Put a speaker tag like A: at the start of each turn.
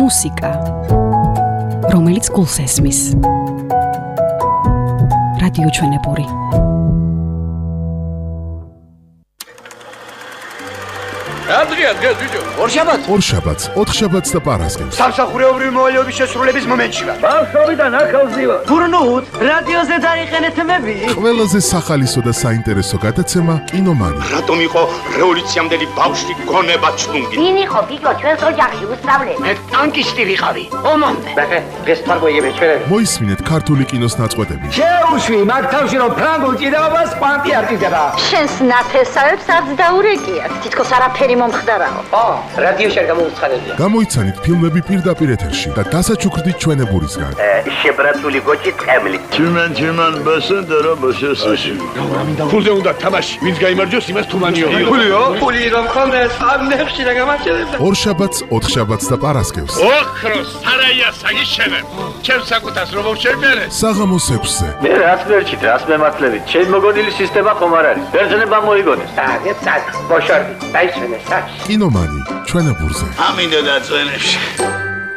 A: მუსიკა, რომელიც გულს ესმის. რადიო ჩვენებური.
B: Andrea, ბიჭო.
C: ორშაბათს, ოთხშაბათს და პარასკევს.
B: სამსახურეობრივი მოვალეობის შესრულების მომენტშია.
D: ბავშვობიდან ახალზევა.
E: გურნუთ, რადიოზე დაიყენეთ მები.
C: ყველაზე სახალისო და საინტერესო გადაცემა კინომანი.
B: რატომ იყო რევოლუციამდელი ბავშვი გონება ჩლუნგი?
F: ვინ იყო გიგო ჩვენს ოჯახში უსწავლე?
B: მე ტანკისტი ვიყავი.
E: ომამდე.
D: დღეს თარგმნიები ჩვენები.
C: მოისმინეთ ქართული კინოს ნაწყვეტები.
D: შეუშვი მაგ თავში რომ ფრანგულ ჭიდაობას კვანტი არ ჭირდება.
F: შენს ნათესავებს არც დაურეკიათ. თითქოს არაფერი მომხდარაო.
D: რადიოში არ გამოუცხადებია.
C: გამოიცანით ფილმები პირდაპირ ეთერში და დასაჩუქრდით ჩვენებურისგან.
D: შებრაცული გოჭი ტყემლი.
G: Чиман басендера басესაში.
B: ფულზე უნდა თამაში. ვინც გაიმარჯვოს, იმას თუმანიო.
D: ფულიო? ფული რომ ხონდეს, ამ ნებში რა გამარჯვებდა.
C: ორშაბათს, ოთხშაბათს და პარასკევს.
B: ოქროს სარაია საგიშენებ. ჩემს საკუთას რომ შევმერე.
C: საღამოს 6-ზე.
G: მე რას ვერჩით, რას მემართლებით? ჩემ მოგონილი სისტემა ხომ არ არის? ბერძნება მოიგონეს.
D: წაგ, ბოშორდი, დაიჩვენე საჩ.
C: კინომანი ჩვენებურზე.
G: ამინდა და წვენებში.